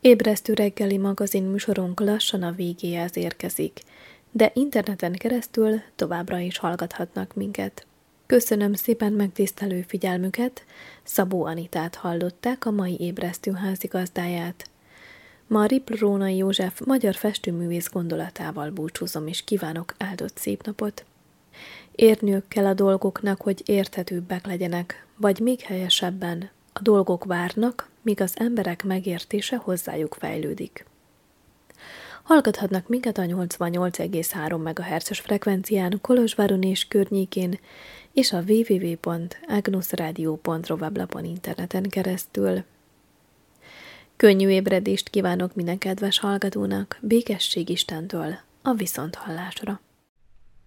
Ébresztő reggeli magazin műsorunk lassan a végéhez érkezik, de interneten keresztül továbbra is hallgathatnak minket. Köszönöm szépen megtisztelő figyelmüket, Szabó Anitát hallották, a mai Ébresztő házigazdáját. Ma Ripl Rónai József magyar festőművész gondolatával búcsúzom, és kívánok áldott szép napot. Érniük kell a dolgoknak, hogy érthetőbbek legyenek, vagy még helyesebben, a dolgok várnak, míg az emberek megértése hozzájuk fejlődik. Hallgathatnak minket a 88,3 MHz-es frekvencián Kolozsváron és környékén, és a www.agnusradio.ro weblapon interneten keresztül. Könnyű ébredést kívánok minden kedves hallgatónak, békesség Istentől, a viszonthallásra.